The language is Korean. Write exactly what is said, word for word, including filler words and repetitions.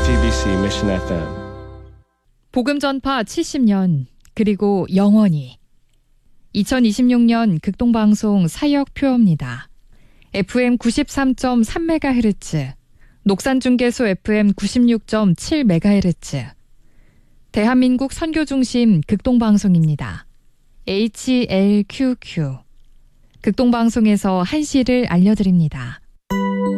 지비씨 Mission 에프엠 복음 전파 칠십 년 그리고 영원히 이천이십육 년 극동방송 사역표입니다. 에프엠 구십삼 점 삼 메가헤르츠, 녹산중계소 에프엠 구십육 점 칠 메가헤르츠, 대한민국 선교중심 극동방송입니다. 에이치엘큐큐 극동방송에서 한시를 알려드립니다.